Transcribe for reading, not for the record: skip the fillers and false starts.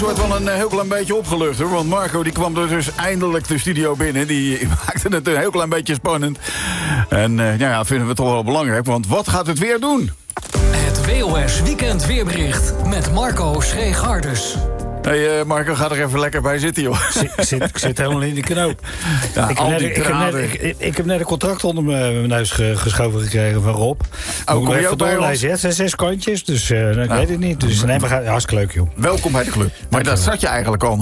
Het wordt wel een heel klein beetje opgelucht, hoor. Want Marco die kwam dus eindelijk de studio binnen. Die maakte het een heel klein beetje spannend. En ja, vinden we toch wel belangrijk. Want wat gaat het weer doen? Het WOS Weekend Weerbericht met Marco Schreeg-Harders. Hey Marco, ga er even lekker bij zitten, joh. Ik zit helemaal in de knoop. Ja, ik heb net een contract onder mijn neus geschoven gekregen van Rob. Kom je ook bij ons? Het zijn 6 kantjes, dus ik weet het niet. Dus nee, maar hartstikke leuk, joh. Welkom bij de club. Maar dat zat je eigenlijk al.